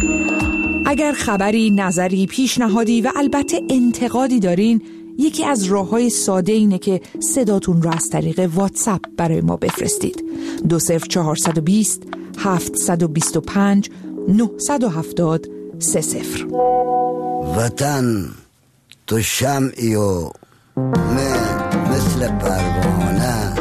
اگر خبری، نظری، پیشنهادی و البته انتقادی دارین، یکی از راه‌های ساده اینه که صداتون رو از طریق واتساپ برای ما بفرستید. 20420 725 970 30. وطن تو شمعی و من مثل پروانه